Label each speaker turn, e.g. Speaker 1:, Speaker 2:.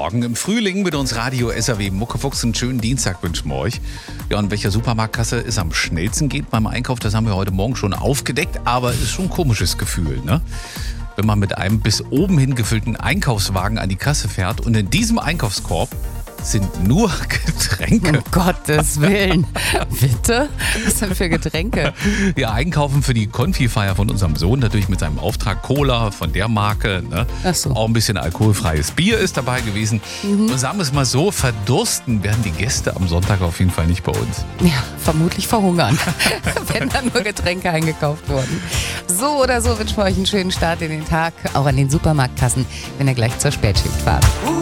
Speaker 1: Morgen im Frühling mit uns Radio SAW Muckefuchs. Einen schönen Dienstag wünschen wir euch. Ja, und welcher Supermarktkasse es am schnellsten geht beim Einkauf, das haben wir heute Morgen schon aufgedeckt, aber ist schon ein komisches Gefühl, ne? Wenn man mit einem bis oben hin gefüllten Einkaufswagen an die Kasse fährt und in diesem Einkaufskorb sind nur Getränke.
Speaker 2: Um Gottes Willen. Bitte? Was denn für Getränke?
Speaker 1: Ja, einkaufen für die Konfifeier von unserem Sohn, natürlich mit seinem Auftrag Cola von der Marke. Ne?
Speaker 2: Ach so.
Speaker 1: Auch ein bisschen alkoholfreies Bier ist dabei gewesen. Und sagen wir es mal so, verdursten werden die Gäste am Sonntag auf jeden Fall nicht bei uns.
Speaker 2: Ja, vermutlich verhungern, wenn da nur Getränke eingekauft wurden. So oder so wünschen wir euch einen schönen Start in den Tag, auch an den Supermarktkassen, wenn ihr gleich zur Spätschicht fahrt.